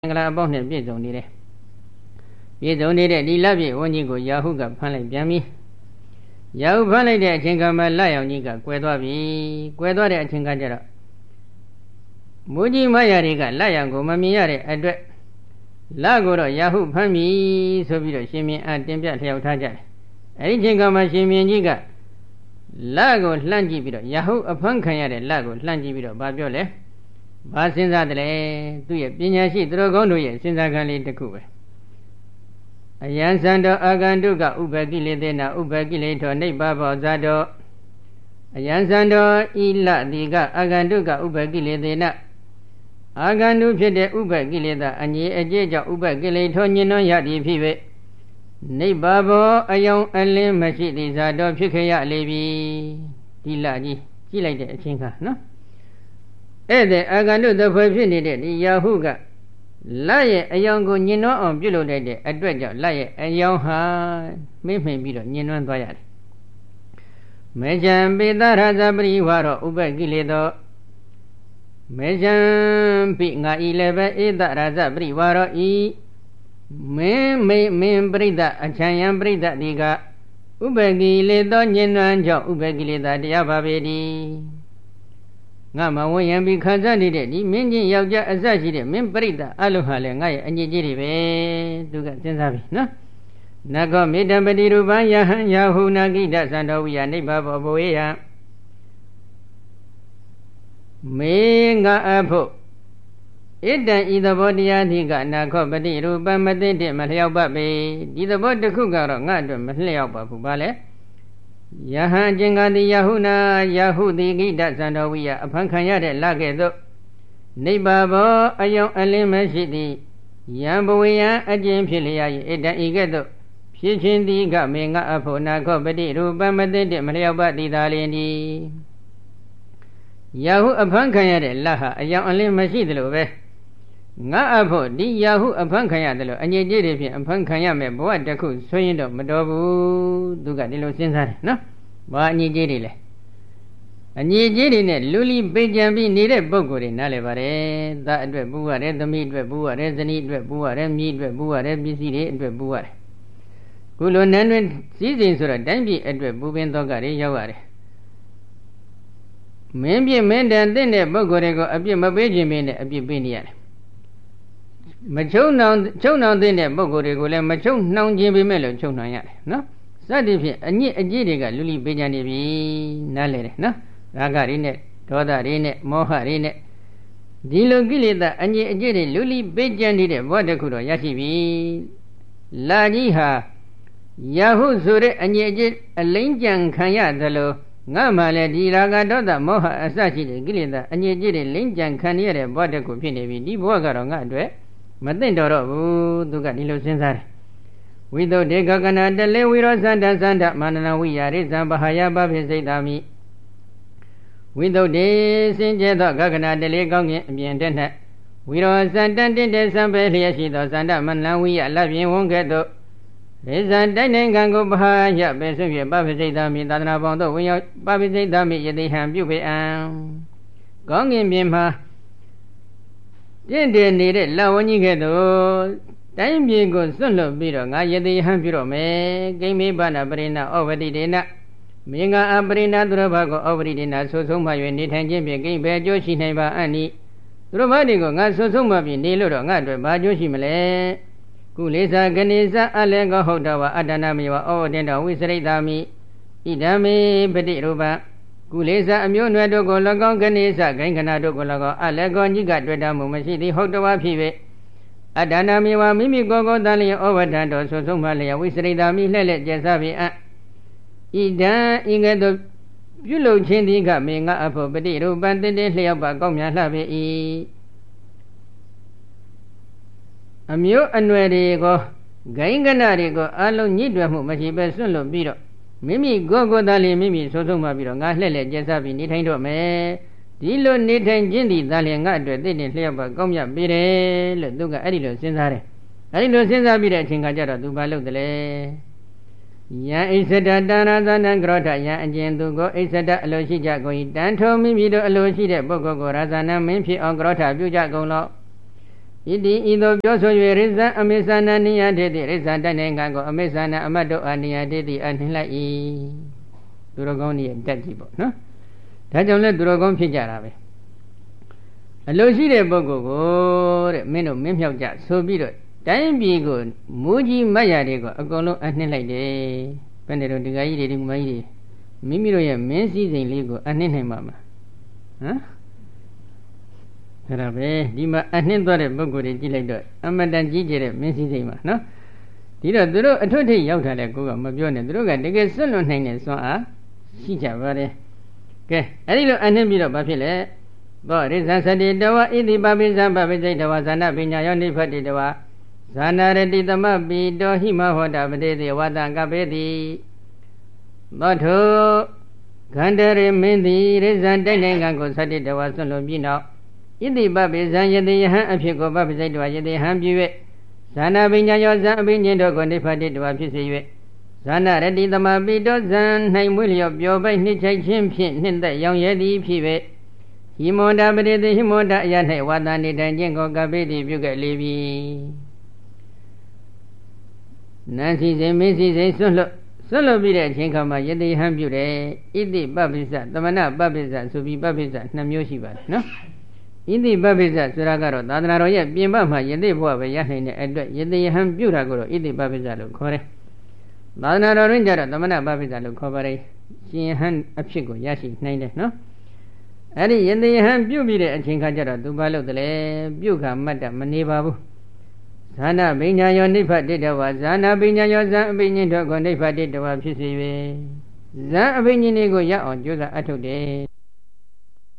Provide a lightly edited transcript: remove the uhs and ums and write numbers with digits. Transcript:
င်္ဂလာအပေါင်းနဲ့ပြည့်စုံနေတဲ့ဒီလပြည့်ဝန်းကြီးကိုယာဟုကဖမ်းလိုက်ပြန်ပြီယာဟုဖမ်းလိုက်တဲ့အချိန်ကမှလတ်ရောင်ကြီးကကွယ်သွားပြီကွယ်သွားတဲ့အချိန်ကကျတော့မူကြီးမယာတွေကလတ်ရောင်ကိုမမြင်ရတဲ့အတွက်လတ်ကိုတော့ယာဟုဖမ်းပြီဆိုပြီးတော့ရှင်မင်းအားတင်ပြလျှောက်ထားကြတယ်အဲဒီအချိန်ကမှရှင်မင်းကြီးကလတ်ကိုလှမ်းကြည့်ပြီးတော့ယာဟုအဖမ်းခံရတဲ့လတ်ကိုလှမ်းကြည့်ပြီးတော့ဗာပြောလဲဘာစဉ်းစားတယ်လဲသူရဲ့ပညာရှိသူတော်ကောင်းတို့ရဲ့စဉ်းစားခံလေးတစ်ခုပဲအယံစံတော်အာဂန္တုကဥပကိလေသေနဥပကိလေထောနိဗ္ဗာဘောဇာတောအယံစံတော်ဤလတိကအာဂန္တုကဥပကိလေသေနအာဂန္တုဖြစ်တဲ့ဥပကိလေသာအငြိအကျင့်ကြောင့်ဥပကိလေထောညင်နှောရသည်ဖြစ်၍နိဗ္ဗာဘောအယောင်အလင်းမရှိသည်ဇာတော်ဖြစ်ခရလေပြီဒီလကြီးကြည့်လိုက်တဲ့အချင်းခါနော်အဲ့တဲ့အာဂန္တုသဖွယ်ဖြစ်နေတဲ့ဒီယာဟုကလတ်ရဲ့အယောင်ကိုညင်နှောအောင်ပြုလုပ်လိုက်တဲ့အတွက်ကြောင့်လတ်ရဲ့အယောင်ဟာမိမ့်ပြီးတော့ညင်နှွမ်းသွားရတယ်မေဇံပိသရဇပရိဝါရောဥပကိလေသောမေဇံပိငါဤလည်းပဲဧတရဇပရိဝါရောဤမင်းပရိသအချံယံပရိသဒီကဥပကိလေသောညင်နှွမ်းကြောင့်ဥပကိလေသာတရားပါပေသည်ငါမဝင်ရန်ပြီးခံစားနေတဲ့ဒီမင်းချင်းယောက်ျားအစရှိတဲ့မင်းပရိသအလုံးဟာလည်းငါရဲ့အညစ်အကြေးတွေပဲသူကစဉ်းစားပြီနော်နကောမေတ္တပတိရူပံယဟံယာဟုနာကိတသံတော်ဝိယနိဗ္ဗာဘောဘဝေယမေငါအဖို့ဣတံဤသဘောတရားသည်ကနာခောပတိရူပံမသိတဲ့မလျောက်ပါပေဒီသဘောတစ်ခုကတော့ငါအတွက်မလျောက်ပါဘူးဗါလဲယဟန်ကျင်္ဂတိယဟုနာယဟုတိကိတသံတော်ဝိယအဖန်ခံရတဲ့လကဲ့သို့နိဗ္ဗာဘောအယောင်အလင်းမရှိသည်ယံဘဝေယံအကျင့်ဖြစ်လျာ၏ဣတံဤကဲ့သို့ဖြစ်ခြင်းသည်ကမေငါအဖို့နာခောပတိရူပံမသိတဲ့မလျောက်ပါသည်သာလျင်ဒီယဟုအဖန်ခံရတဲ့လဟာအယောင်အလင်းမရှိသလိုပဲငါအဖို့ဒီယဟုအဖန်ခံရတယ်လို့အငြိကြီးတွေဖြင့်အဖန်ခံရမယ်ဘဝတစ်ခုဆွေးရင်တော့မတော်ဘူးသူကဒီလိုစဉ်းစားတယ်နော်ဘာအငြိကြီးတွေလဲအငြိကြီးတွေနဲ့လူလီပိကြံပြီးနေတဲ့ပုံကိုယ်တွေနားလည်ပါတယ်သားအတွက်ပူရတယ်သမီးအတွက်ပူရတယ်ဇနီးအတွက်ပူရတယ်မြည်အတွက်ပူရတယ်ပစ္စည်းတွေအတွက်ပူရတယ်ခုလိုနန်းတွင်စည်းစိမ်ဆိုတော့တိုင်းပြည်အတွက်ပူပင်တော့ကတွေရောက်ရတယ်မင်းပြမင်းတန်တဲ့ပုံကိုယ်တွေကိုအပြစ်မပေးခြင်းမင်းနဲ့အပြစ်ပေးနေရတယ်မချုံနှောင်တဲ့ပုဂ္ဂိုလ်တွေကိုလည်းမချုံနှောင်ခြင်းပေမဲ့လို့ချုံနှောင်ရတယ်နော်စသည်ဖြင့်အညစ်အကြေးတွေကလူလီပေးကြနေပြီနားလဲတယ်နော်ရာဂတွေနဲ့ဒေါသတွေနဲ့မောဟတွေနဲ့ဒီလိုကိလေသာအညစ်အကြေးတွေလူလီပေးကြနေတဲ့ဘဝတစ်ခုတော့ရရှိပြီလာကြီးဟာယာဟုဆိုတဲ့အညစ်အကြေးအလိမ့်ကြံခံရသလိုငါမှလည်းဒီရာဂဒေါသမောဟအစရှိတဲ့ကိလေသာအညစ်အကြေးတွေလိမ့်ကြံခံရတဲ့ဘဝတစ်ခုဖြစ်နေပြီဒီဘဝကတော့ငါအတွက်မသိတော့တော့ဘူးသူကဒီလိုစဉ်းစားတယ်ဝိသုဒ္ဓေကကနာတလေဝိရောသန္တသန္တမာနနဝိယာရိသံဘာဟာယပပိစိတ်တာမိဝိသုဒ္ဓေစင်ကြဲသောကကနာတလေကောင်းကင်အပြင်တည်း၌ဝိရောသန္တတင့်တဲ့စံပဲလျက်ရှိသောသန္တမနဝိယလပြင်းဝန်းကဲ့သို့ဒေဇံတိုက်နိုင်ငံကိုဘာဟာယပဲဆွဖြင့်ပပိစိတ်တာမိသာသနာပေါင်းတို့ဝင်ရောက်ပပိစိတ်တာမိယတိဟံပြုပေအံကောင်းကင်ပြင်မှာတင့်တယ်နေတဲ့လဝကြီးကဲ့သို့တိုင်းပြည်ကိုစွန့်လွတ်ပြီးတော့ငါယတိဟံပြုတော့မယ်ကိမေဘာနာပရိနာဩဝတိဒေနမင်္ဂအပရိနာသူတော်ဘာကိုဩဝတိဒေနဆိုဆုံးမှ၍နေထိုင်ခြင်းဖြင့်ကိဘယ်အကျိုးရှိနိုင်ပါအံ့ဤသူတော်ဘာတွေကိုငါဆိုဆုံးမှပြီးနေလို့တော့ငါအတွက်ဘာအကျိုးရှိမလဲကုလေသာကနေသအလည်းကောဟုတ်တော်ဝအတ္တနာမေဝဩဝတင်တော်ဝိစရိတာမိဣဒံမေပတိရူပကုလေသာအမျိုးအနွယ်တို့ကို၎င်းကနေသဂိင်္ဂနာတို့ကို၎င်းအလည်းကောကြီးကတွေ့တာမှုမရှိသည်ဟုတ်တော်ဖြစ်၍အတ္တနာမေဝမိမိကိုယ်ကိုယ်တန်လျင်ဩဝတ္တတော်ဆိုဆုံးမှလျက်ဝိစရိတာမိလှဲ့လက်ကျက်စားပြီးဣဒံဤကဲ့သို့ပြုလုပ်ခြင်းသည်ကမေငါအဖို့ပတိရူပံတည်တည်လျောက်ပါကောင်းမြတ်လှပေ၏အမျိုးအနွယ်တွေကိုဂိင်္ဂနာတွေကိုအလုံးညှိတွယ်မှုမရှိပဲစွန့်လွတ်ပြီးတော့မိမိကိုယ်ကိုယ်သားလေးမိမိဆိုဆုံးမှပြီးတော့ငါလှဲ့လက်ကျက်စားပြီးနေထိုင်တော့မယ်ဒီလိုနေထိုင်ခြင်းဒီသားလေးငါအတွက်တည်တည်လျောက်ပါကောင်းမြတ်ပေတယ်လို့သူကအဲ့ဒီလိုစဉ်းစားတယ်အဲ့ဒီလိုစဉ်းစားပြီးတဲ့အချိန်ကကြတော့သူဘာလုပ်တယ်လဲယံဣစ္ဆဒတန္နာသနံကရောထယံအကျဉ်သူကိုဣစ္ဆဒအလိုရှိကြကုန်၏တန်ထုံမိမိတို့အလိုရှိတဲ့ပုဂ္ဂိုလ်ကိုရာဇာနံမင်းဖြစ်အောင်ကရောထပြုကြကုန်လောဣတိဤသို့ပြောဆို၍ရိဇံအမေသနာနိယတေတိရိဇံတတ်နိုင်ကံကိုအမေသနာအမတ်တို့အာနိယတေတိအနှင်းလိုက်၏သူတော်ကောင်းရဲ့တက်ကြီးပေါ့နော်ဒါကြောင့်လဲသူတော်ကောင်းဖြစ်ကြတာပဲအလိုရှိတဲ့ပုဂ္ဂိုလ်ကိုတဲ့မင်းတို့မင်းမြောက်ကြဆိုပြီးတော့တိုင်းပြည်ကိုမူကြီးမတ်ရတွေကိုအကုန်လုံးအနှင်းလိုက်တယ်ဘယ်နဲ့တော့ဒီကကြီးတွေဒီမကြီးတွေမိမိတို့ရဲ့မင်းစည်းစိမ်လေးကိုအနှင်းနိုင်မှာမလားဟမ်အဲ့ဒါပဲဒီမှာအနှင်းသွားတဲ့ပုဂ္ဂိုလ်တွေကြည့်လိုက်တော့အမတန်ကြီးကျယ်တဲ့မင်းစည်းစိမ်ပါနော်ဒီတော့သူတို့အထွတ်ထိပ်ရောက်ထားတဲ့ကိုကမပြောနဲ့သူတို့ကတကယ်စွန့်လွတ်နိုင်တဲ့စွမ်းအားရှိကြပါတယ်ကဲအဲ့ဒီလိုအနှင်းပြီးတော့ဘာဖြစ်လဲဘောရိဇံသတိတဝဣတိပပိဇံပပိစိတ်တဝဇာနာပညာယောနိဖတ်တိတဝဇာနာရတိသမပိတောဟိမဟောတာပတိတိဝတံကပေတိသောထုခန္ဓာရမင်းသည်ရိဇံတိုက်နိုင်ကံကိုသတိတဝစွန့်လွတ်ပြီးနောက်ဣတိပပိဇံယတိယဟံအဖြစ်ကိုပပိစိတ်တဝယတိဟံပြု၍ဇာနာပညာယောဇံအပိညင်တို့ကိုနိဖတ်တိတဝဖြစ်စေ၍ဇာနာရတိသမပိတောဇံ၌မွေးလျော့ပျော်ပိုက်နှိမ့်ချိုက်ခြင်းဖြင့်နှင့်သက်ရောင်ရဲသည်ဖြစ်၍ဟိမောတာပရိသေဟိမောတာအရ၌ဝါတာနေတိုင်ခြင်းကိုကပိတိပြုခဲ့လေပြီနန်းစီစဉ်မင်းစီစဉ်ဆွတ်လွတ်ပြီးတဲ့အချိန်ခါမှာယတိဟံပြုတယ်ဣတိပပိစ္ဆသမဏပပိစ္ဆဆိုပြီးပပိစ္ဆ2မျိုးရှိပါတယ်နော်ဣတိပပိစ္ဆဆိုတာကတော့သာသနာတော်ရဲ့ပြင်ပမှာယတိဘဝပဲရနိုင်တဲ့အတွက်ယတိဟံပြုတာကိုတော့ဣတိပပိစ္ဆလို့ခေါ်တယ်သာသနာတော်တွင်ကျတော့သမဏပပိစ္ဆလို့ခေါ်ပါတယ်ရှင်ဟံအဖြစ်ကိုရရှိနိုင်တယ်နော်အဲ့ဒီယတိဟံပြုတ်ပြီးတဲ့အချိန်ခါကျတော့သူဘာလုပ်တယ်လဲပြုတ်ခါမတ်တမနေပါဘူးဇာနာပညာယောနိဖတ်တိတဝဇာနာပညာယောဇံအပိညင်တို့ကိုနိဖတ်တိတဝဖြစ်စေ၍ဇံအပိညင်တွေကိုရအောင်ကြိုးစားအထုတ်တယ်